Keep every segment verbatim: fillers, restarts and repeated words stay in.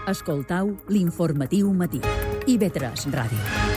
Escoltau l'informatiu matí. I V tres Ràdio.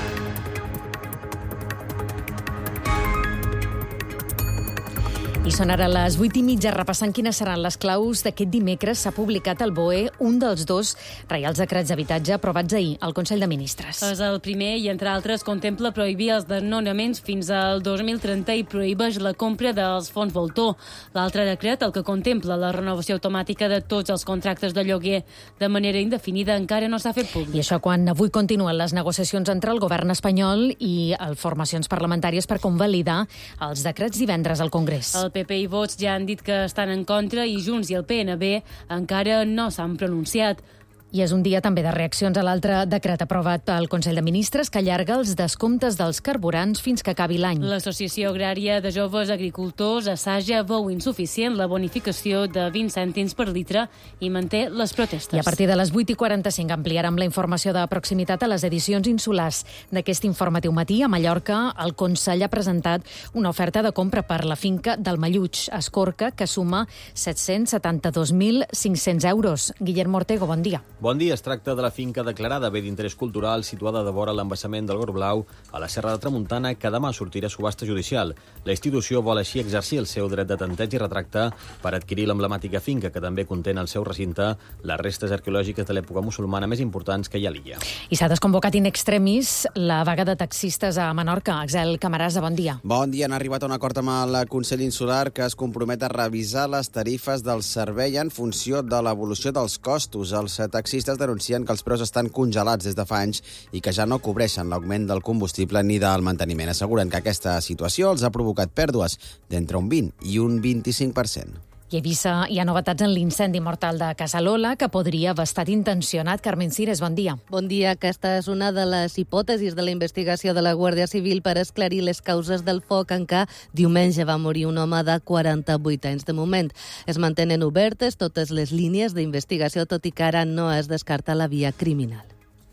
I són ara les vuit i mitja, repassant quines seran les claus d'aquest dimecres. S'ha publicat al B O E un dels dos reials decrets d'habitatge aprovats ahir al Consell de Ministres. És el primer i, entre altres, contempla prohibir els desnonaments fins al dos mil trenta i prohibeix la compra dels fons voltor. L'altre decret, el que contempla la renovació automàtica de tots els contractes de lloguer de manera indefinida, encara no s'ha fet públic. I això quan avui continuen les negociacions entre el govern espanyol i les formacions parlamentàries per convalidar els decrets divendres al Congrés. El P P i Vox ja han dit que estan en contra i Junts i el P N B encara no s'han pronunciat. I és un dia també de reaccions a l'altre decret aprovat pel Consell de Ministres que allarga els descomptes dels carburants fins que acabi l'any. L'Associació Agrària de Joves Agricultors, Assaja, veu insuficient la bonificació de vint cèntims per litre i manté les protestes. I a partir de les vuit i quaranta-cinc ampliarem la informació de proximitat a les edicions insulars d'aquest informatiu matí. A Mallorca, el Consell ha presentat una oferta de compra per la finca del Malluig, a Escorca, que suma set-cents setanta-dos mil cinc-cents euros. Guillermo Ortego, bon dia. Bon dia. Es tracta de la finca declarada bé d'interès cultural situada de vora l'embassament del Gorblau a la Serra de Tramuntana, que demà sortirà a subhasta judicial. La institució vol així exercir el seu dret de tanteig i retracte per adquirir l'emblemàtica finca, que també conté en el seu recinte les restes arqueològiques de l'època musulmana més importants que hi ha a l'illa. I s'ha desconvocat in extremis la vaga de taxistes a Menorca. Axel Camarasa, bon dia. Bon dia. Han arribat a un acord amb el Consell Insular que es compromet a revisar les tarifes del servei en funció de l'evolució dels costos. Els taxistes taxistes denuncien que els preus estan congelats des de fa anys i que ja no cobreixen l'augment del combustible ni del manteniment. Asseguren que aquesta situació els ha provocat pèrdues d'entre un vint i un vint-i-cinc per cent. I a Eivissa hi ha novetats en l'incendi mortal de Casalola, que podria haver estat intencionat. Carmen Cires, bon dia. Bon dia. Aquesta és una de les hipòtesis de la investigació de la Guàrdia Civil per esclarir les causes del foc en què diumenge va morir un home de quaranta-vuit anys. De moment es mantenen obertes totes les línies d'investigació, tot i que ara no es descarta la via criminal.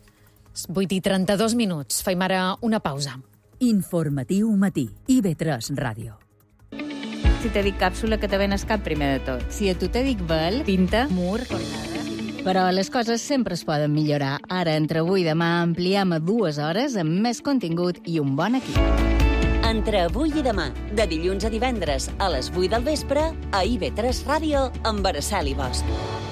vuit i trenta-dos minuts. Fem ara una pausa. Informatiu matí. I V tres Ràdio. Si te dic càpsula, que te ven al cap primer de tot. Si a tu te dic vel, tinta, mur, cornada... Però les coses sempre es poden millorar. Ara, entre avui i demà, ampliem a dues hores amb més contingut i un bon equip. Entre avui i demà, de dilluns a divendres, a les vuit del vespre, a I V tres Ràdio, amb Araceli Bosch.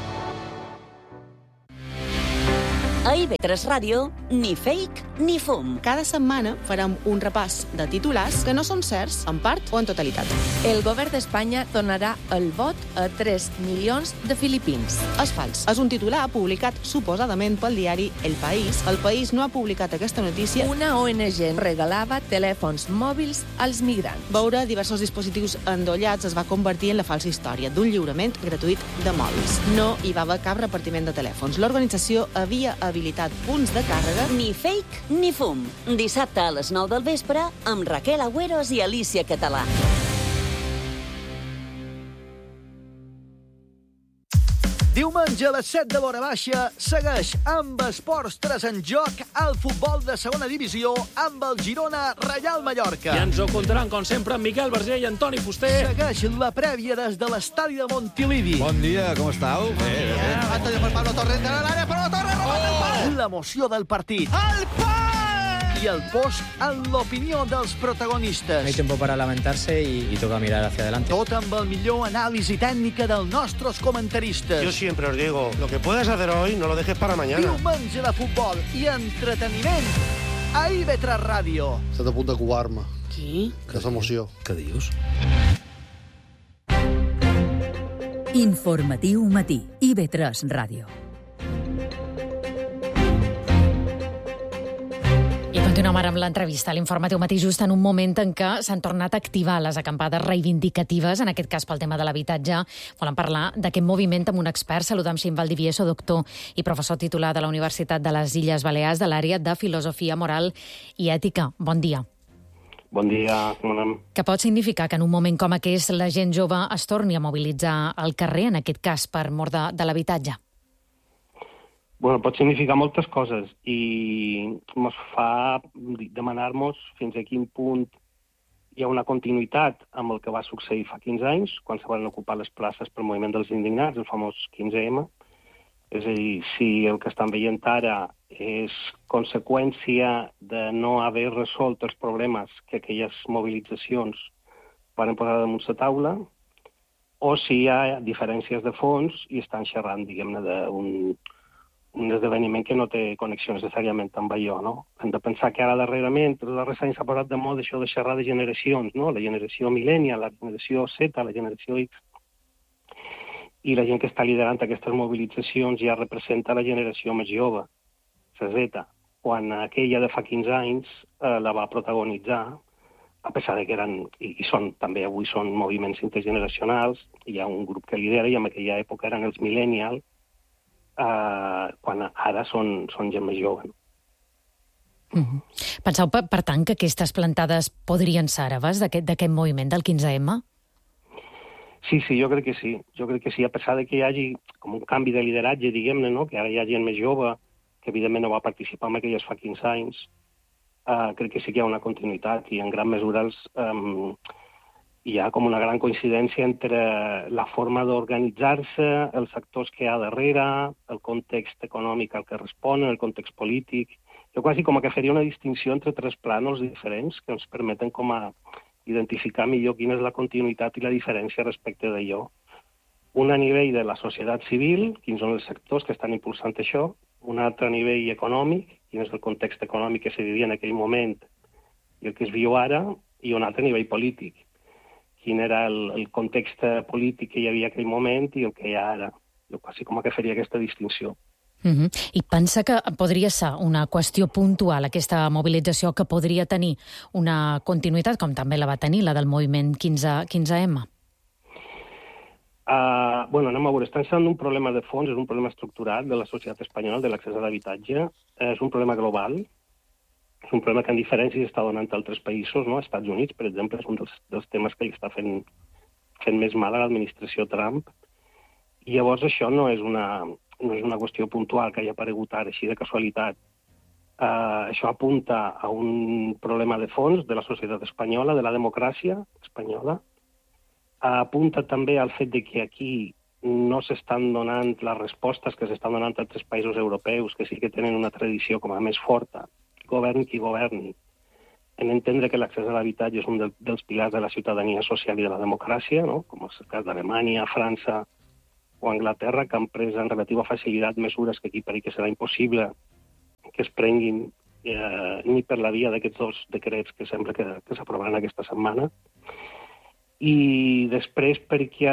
A I V tres Ràdio, ni fake ni fum. Cada setmana farem un repàs de titulars que no són certs, en part o en totalitat. El govern d'Espanya donarà el vot a tres milions de filipins. És fals. És un titular publicat suposadament pel diari El País. El País no ha publicat aquesta notícia. Una O N G regalava telèfons mòbils als migrants. Veure diversos dispositius endollats es va convertir en la falsa història d'un lliurament gratuït de mòbils. No hi va haver cap repartiment de telèfons. L'organització havia habilitat punts de càrrega. Ni fake ni fum. Dissabte a les nou del vespre amb Raquel Agüeros i Alicia Català. Diumenge a les set de l'hora baixa segueix amb Esports tres en joc el futbol de segona divisió amb el Girona Reial Mallorca. I ens ho contaran, com sempre, amb Miquel Verger i Antoni Fuster. Segueix la prèvia des de l'estadi de Montilivi. Bon dia, com estàu? Bon dia. Antonio per Pablo Torres de l'àrea, però la Torre roba el pal. L'emoció del partit. El pal! I el post en l'opinió dels protagonistes. No hay tiempo para lamentarse y, y toca mirar hacia adelante. Tot amb el millor anàlisi tècnica dels nostres comentaristes. Yo siempre os digo, lo que puedes hacer hoy no lo dejes para mañana. Diumenge de futbol i entreteniment a I V tres Ràdio. Estàs a punt de covar-me. Qui? Que és emoció. Què dius? Informatiu matí. I V tres Ràdio. I continuem ara amb l'entrevista a l'Informatiu Matí, just en un moment en què s'han tornat a activar les acampades reivindicatives, en aquest cas pel tema de l'habitatge. Volem parlar d'aquest moviment amb un expert. Saludem Xim Valdivieso, doctor i professor titular de la Universitat de les Illes Balears de l'àrea de Filosofia Moral i Ètica. Bon dia. Bon dia, com anem? Què pot significar que en un moment com aquest la gent jove es torni a mobilitzar al carrer, en aquest cas per mor de, de l'habitatge? Bueno, pot significar moltes coses i ens fa demanar-nos fins a quin punt hi ha una continuïtat amb el que va succeir fa quinze anys, quan se van ocupar les places pel moviment dels indignats, el famós quinze ema, És a dir, si el que estan veient ara és conseqüència de no haver resolt els problemes que aquelles mobilitzacions van posar damunt la taula, o si hi ha diferències de fons i estan xerrant, diguem-ne, d'un un esdeveniment que no té connexió necessàriament amb allò, no? Hem de pensar que ara darrerament, els darrers anys s'ha posat de moda això de xerrar de generacions, no? La generació millennial, la generació Z, la generació X, i la gent que està liderant aquestes mobilitzacions ja representa la generació més jove, la Z, quan aquella de fa quinze anys eh, la va protagonitzar, a pesar de que eren, i, i són, també avui són moviments intergeneracionals, hi ha un grup que lidera, i en aquella època eren els millennials, Uh, quan ara són, són gent més jove. Mm-hmm. Penseu, per, per tant, que aquestes plantades podrien ser hereves d'aquest moviment del quinze ema? Sí, sí, jo crec que sí. Jo crec que sí, a pesar de que hi hagi com un canvi de lideratge, diguem-ne, no? Que ara hi ha gent més jove, que evidentment no va participar en aquelles fa quinze anys, uh, crec que sí que hi ha una continuïtat, i en gran mesura els... Um, hi ha com una gran coincidència entre la forma d'organitzar-se, els actors que hi ha darrere, el context econòmic al que responen, el context polític. Jo quasi com que faria una distinció entre tres plànols diferents que ens permeten com a identificar millor quina és la continuïtat i la diferència respecte d'allò. Un a nivell de la societat civil, quins són els sectors que estan impulsant això, un altre a nivell econòmic, quin és el context econòmic que se vivia en aquell moment i el que es viu ara, i un altre a nivell polític, quin era el, el context polític que hi havia en aquell moment i el que hi ha ara. Jo quasi com que faria aquesta distinció. Mm-hmm. I pensa que podria ser una qüestió puntual, aquesta mobilització, que podria tenir una continuïtat, com també la va tenir, la del moviment quinze ema? Uh, bueno, anem a veure, estan sent un problema de fons, és un problema estructural de la societat espanyola, de l'accés a l'habitatge, és un problema global, és un problema que en diferències està donant a altres països, no? Estats Units, per exemple, és un dels, dels temes que li està fent, fent més mal a l'administració Trump. I llavors això no és una, no és una qüestió puntual que hagi aparegut ara, així de casualitat. Uh, això apunta a un problema de fons de la societat espanyola, de la democràcia espanyola. Uh, apunta també al fet de que aquí no s'estan donant les respostes que s'estan donant a altres països europeus, que sí que tenen una tradició com a més forta, governi qui governi, en entendre que l'accés a l'habitatge és un del, dels pilars de la ciutadania social i de la democràcia, no? Com és el cas d'Alemanya, França o Anglaterra, que han pres en relativa facilitat mesures que aquí per que serà impossible que es prenguin eh, ni per la via d'aquests dos decrets que sembla que, que s'aprovaran aquesta setmana. I després perquè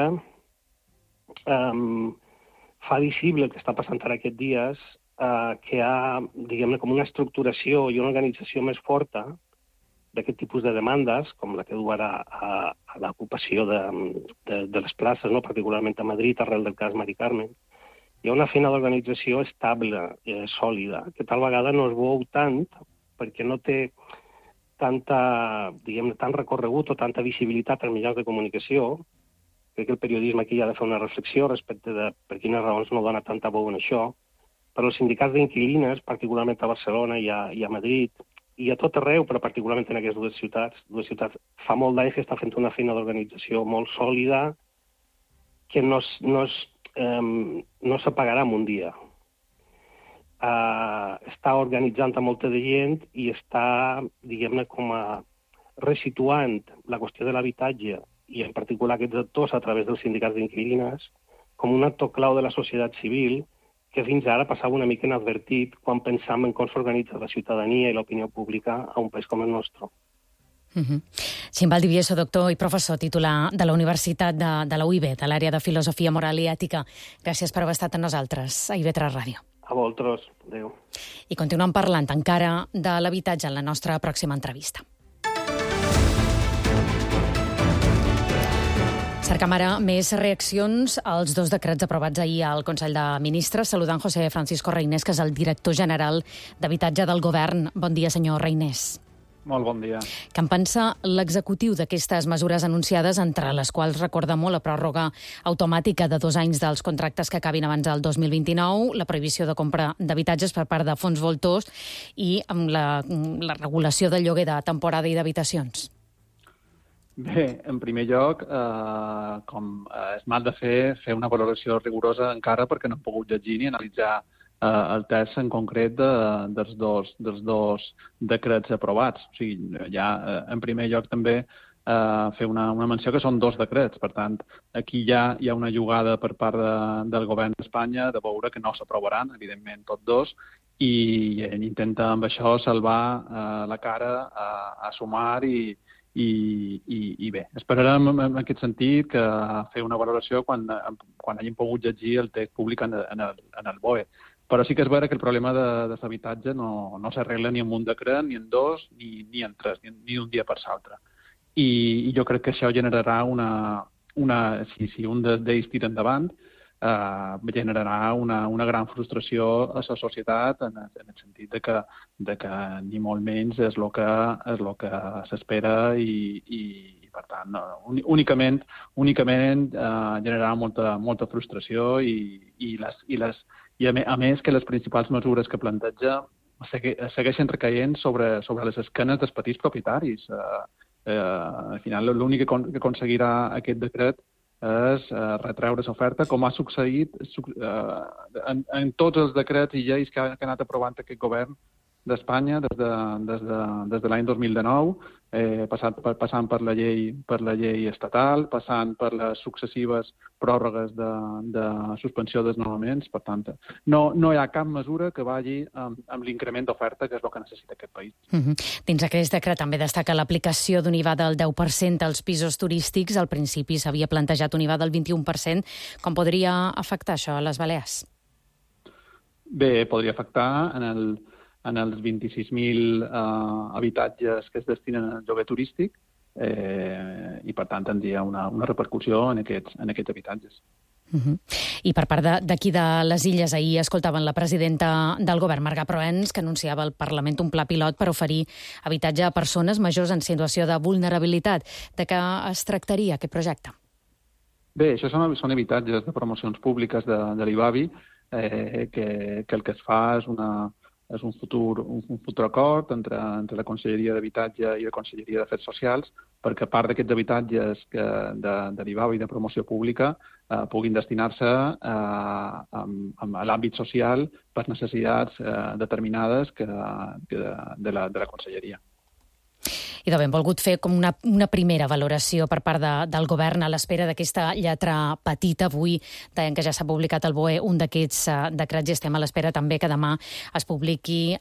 um, fa visible el que està passant ara aquests dies, Uh, que hi ha, diguem-ne, com una estructuració i una organització més forta d'aquest tipus de demandes, com la que du ara a, a l'ocupació de, de, de les places, no? Particularment a Madrid, arrel del cas Mari Carmen. Hi ha una feina d'organització estable, eh, sòlida, que tal vegada no es veu tant perquè no té tanta, diguem-ne, tant recorregut o tanta visibilitat als mitjans de comunicació. Crec que el periodisme aquí ha de fer una reflexió respecte de per quines raons no dona tanta veu en això. Però els sindicats d'inquilines, particularment a Barcelona i a, i a Madrid, i a tot arreu, però particularment en aquestes dues ciutats, dues ciutats fa molt d'anys que està fent una feina d'organització molt sòlida que no, no, um, no s'apagarà en un dia. Uh, està organitzant a molta de gent i està, diguem-ne, com a resituant la qüestió de l'habitatge i en particular aquests actors a través dels sindicats d'inquilines com un actor clau de la societat civil que fins ara passava una mica inadvertit quan pensàvem en com s'organitza la ciutadania i l'opinió pública a un país com el nostre. Mm-hmm. Xim Valdivieso, doctor i professor titular de la Universitat de, de la U I B, de l'àrea de Filosofia Moral i Ètica. Gràcies per haver estat amb nosaltres a I V tres Ràdio. A vosaltres. Adéu. I continuem parlant encara de l'habitatge en la nostra pròxima entrevista. Cercam ara més reaccions als dos decrets aprovats ahir al Consell de Ministres, saludant José Francisco Reynés, que és el director general d'Habitatge del Govern. Bon dia, senyor Reynés. Molt bon dia. Què en pensa l'executiu d'aquestes mesures anunciades, entre les quals recorda molt la pròrroga automàtica de dos anys dels contractes que acabin abans del dos mil vint-i-nou, la prohibició de compra d'habitatges per part de fons voltors i amb la, la regulació del lloguer de temporada i d'habitacions? Bé, en primer lloc, eh, com eh, és mal de fer, fer una valoració rigorosa encara perquè no hem pogut llegir ni analitzar eh, el text en concret de, dels, dos, dels dos decrets aprovats. O sigui, ja, eh, en primer lloc també eh, fer una, una menció que són dos decrets. Per tant, aquí ja hi ha una jugada per part de, del govern d'Espanya de veure que no s'aprovaran, evidentment, tots dos, i intenta amb això salvar eh, la cara a, a Sumar i I, i, i bé, esperarem en aquest sentit que fer una valoració quan, quan hagin pogut llegir el text públic en, en, el, en el B O E. Però sí que és vera que el problema de, de l'habitatge no, no s'arregla ni en un decret, ni en dos, ni, ni en tres, ni, ni d'un dia per l'altre. I, I jo crec que això generarà una... una si, si un d'ells tira endavant, Uh, generarà una, una gran frustració a la societat en, en el sentit de que, de que ni molt menys és el que, és el que s'espera i, i, i, per tant, no, únicament, únicament uh, generarà molta, molta frustració i, i, les, i, les, i a, me, a més que les principals mesures que planteja segue, segueixen recaient sobre, sobre les esquenes dels petits propietaris. Uh, uh, al final, l'únic que, con, que aconseguirà aquest decret és uh, retreure l'oferta, com ha succeït uh, en, en tots els decrets i lleis que ha, que ha anat aprovant aquest govern d'Espanya des de, des de, des de l'any dos mil dinou, eh, passant, per, passant per la llei per la llei estatal, passant per les successives pròrrogues de, de suspensió dels desnonaments. Per tant, no, no hi ha cap mesura que vagi amb, amb l'increment d'oferta, que és el que necessita aquest país. Mm-hmm. Dins aquest decret també destaca l'aplicació d'un I V A del deu per cent als pisos turístics. Al principi s'havia plantejat un I V A del vint-i-un per cent. Com podria afectar això a les Balears? Bé, podria afectar en el en els vint-i-sis mil eh, habitatges que es destinen al lloguer turístic eh, i, per tant, tindria una, una repercussió en aquests, en aquests habitatges. Uh-huh. I per part d'aquí de, de les Illes, ahir escoltaven la presidenta del govern, Marga Proens, que anunciava al Parlament un pla pilot per oferir habitatge a persones majors en situació de vulnerabilitat. De què es tractaria aquest projecte? Bé, això són, són habitatges de promocions públiques de, de l'I B A B I, eh, que, que el que es fa és una és un futur, un, un futur acord entre, entre la Conselleria d'Habitatge i la Conselleria d'Afers Socials perquè part d'aquests habitatges que, de, de l'I B A B I de promoció pública eh, puguin destinar-se eh, a, a l'àmbit social per necessitats eh, determinades que, que de, de, la, de la Conselleria. I de ben volgut fer com una, una primera valoració per part de, del govern a l'espera d'aquesta lletra petita. Avui deien que ja s'ha publicat al B O E un d'aquests uh, decrets i estem a l'espera també que demà es publiqui